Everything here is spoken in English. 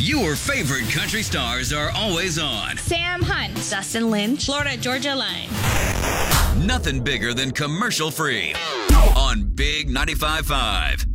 Your favorite country stars are always on. Sam Hunt, Dustin Lynch, Florida Georgia Line. Nothing bigger than commercial free on Big 95.5.